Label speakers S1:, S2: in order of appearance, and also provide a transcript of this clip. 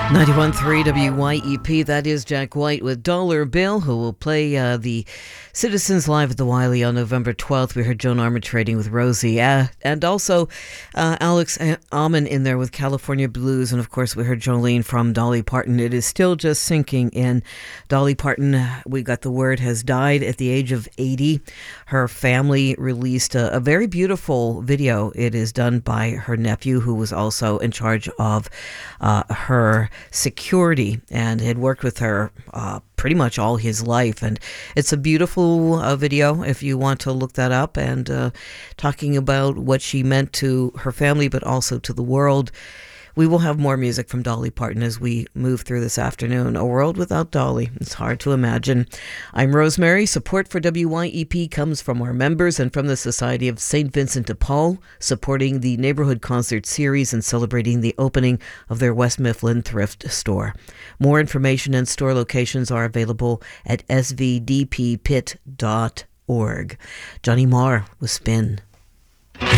S1: 91.3 WYEP, that is Jack White with Dollar Bill, who will play the Citizens Live at the Wiley on November 12th. We heard Joan Armatrading with Rosie, and also Alex Alman in there with California Blues, and of course we heard Jolene from Dolly Parton. It is still just sinking in. Dolly Parton, we got the word, has died at the age of 80. Her family released a very beautiful video. It is done by her nephew, who was also in charge of her security and had worked with her pretty much all his life. And it's a beautiful video if you want to look that up, and talking about what she meant to her family but also to the world. We will have more music from Dolly Parton as we move through this afternoon. A world without Dolly, it's hard to imagine. I'm Rosemary. Support for WYEP comes from our members and from the Society of St. Vincent de Paul, supporting the Neighborhood Concert Series and celebrating the opening of their West Mifflin thrift store. More information and store locations are available at svdppit.org. Johnny Marr with Spin.